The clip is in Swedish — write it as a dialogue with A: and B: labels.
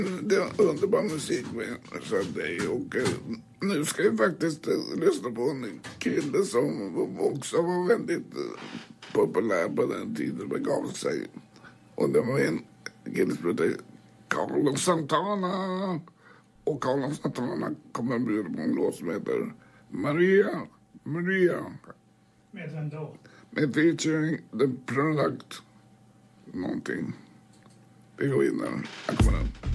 A: Det är underbar musik med så dig och nu ska jag faktiskt lyssna på en kille som också var väldigt populär på den tiden begav sig. Och det var en kille som hette Carlos Santana. Och Carlos Santana kommer att bjuda på en låt som heter Maria.
B: Med vem då?
A: Med featuring The Product. Någonting. Vi går in där. Här kommer den.